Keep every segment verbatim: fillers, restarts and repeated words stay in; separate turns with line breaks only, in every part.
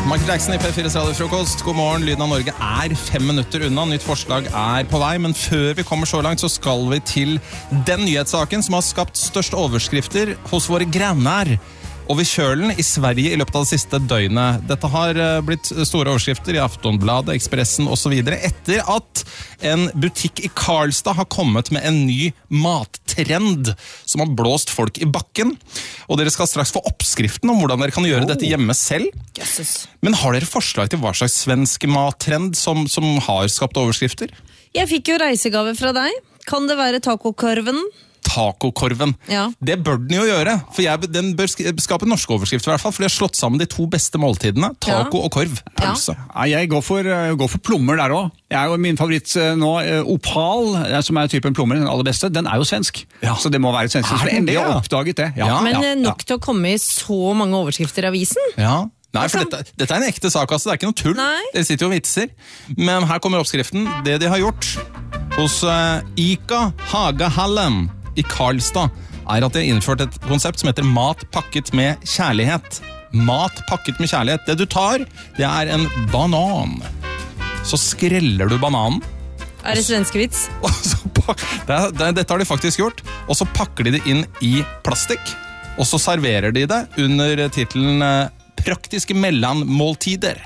Michael Jackson i P fire radiofrokost. God morgen, Lyden av Norge er fem minutter unna. Nytt forslag er på vei, men før vi kommer så langt så skal vi til den nyhetssaken som har skapt størst overskrifter hos våre grannar over kjølen i Sverige i løpet av det siste døgnet. Dette har blitt store overskrifter i Aftonbladet, Expressen og så videre etter at en butikk i Karlstad har kommet med en ny mattrend som har blåst folk i bakken. Og dere skal straks få oppskriften om hvordan dere kan gjøre oh. dette hjemme selv.
Jesus.
Men har dere forslag til hva slags svensk mattrend som, som har skapt overskrifter?
Jeg fikk jo reisegave fra deg. Kan det være tacokorven?
Tacokorven.
Ja.
Det bør den jo gjøre, for jeg, den bør skape norske overskrifter i hvert fall, for de har slått sammen de to beste måltidene, taco ja. og korv. Pølse.
Ja. Jeg går for, går for plommer der også. Jeg er jo min favoritt nå, Opal, som er typen plommer, den aller beste, den er jo svensk. Ja. Så det må være svensk. For endelig har jeg oppdaget det. Ja.
Ja. Men
ja.
nok til å komme i så mange overskrifter i avisen?
Ja. Nei, for dette, dette er en ekte sak, altså. Det er ikke noe tull.
Nei.
Dere sitter jo og vitser. Men her kommer oppskriften. Det de har gjort hos uh, Ica Hagahallen i Karlstad er at de har innført et konsept som heter mat pakket med kjærlighet. Mat pakket med kjærlighet. Det du tar, det er en banan. Så skreller du bananen.
Er det svenskevits?
Det, det, dette har de faktisk gjort. Og så pakker de det inn i plastikk. Og så serverer de det under titelen Praktiske mellommåltider.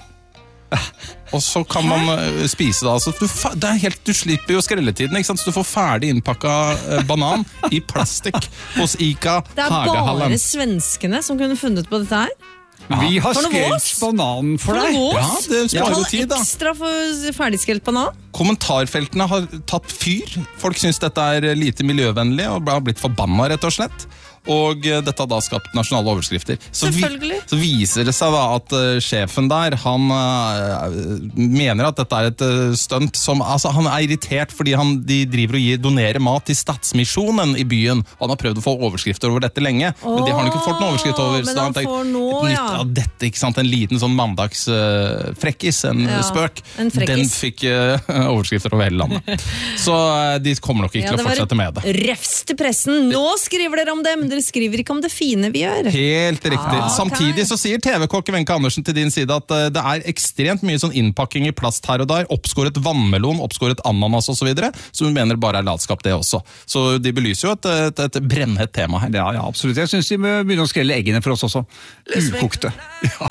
Og så kan man uh, spise det. Altså, du, det er helt, du slipper jo skrelletiden, ikke sant? Så du får ferdig innpakka uh, banan i plastikk hos Ica Hagahallen.
Det er bare svenskene som kunne funnet på dette her.
Ja. Vi har skrelt bananen for, for deg.
Ja, det sparer jo tid, da.
Ekstra for ferdigskrelt banan.
Kommentarfeltene har tatt fyr. Folk synes dette er lite miljøvennlig og har blitt forbanna, rett og slett. Og dette har da skapt nasjonale overskrifter. Så, vi, så viser det seg da at uh, sjefen der, han uh, mener at dette er et uh, stunt som, altså han er irritert fordi han, de driver og gir, donerer mat til Stadsmisjonen i byen, og han har prøvd å få overskrifter over dette lenge, oh, men det har han ikke fått noen overskrift over.
Men
så
han
tenkt,
får nå,
nytt
ja.
av dette, ikke sant? En liten sånn mandags uh, frekkis, en
ja,
spøk,
en
den fikk uh, overskrifter over hele landet. Så uh, de kommer nok ikke ja, til å fortsette med det.
Refs til pressen, nå skriver dere om det, men dere skriver ikke om det fine vi gjør.
Helt riktig.
Ah, okay.
Samtidig så sier T V-kokk Wenche Andersen til din side at uh, det er ekstremt mye sånn innpakking i plast her og der, oppskåret vannmelon, oppskåret ananas og så videre, som hun mener bare er latskap det også. Så de belyser jo et, et, et brennhett tema her.
Ja, ja, absolutt. Jeg synes de må begynne å skrelle eggene for oss også. Ukokte. Ja.